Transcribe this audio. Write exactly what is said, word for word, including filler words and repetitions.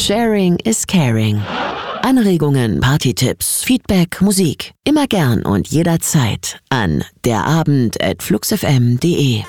Sharing is caring. Anregungen, Partytipps, Feedback, Musik. Immer gern und jederzeit an derabend at fluxfm punkt de.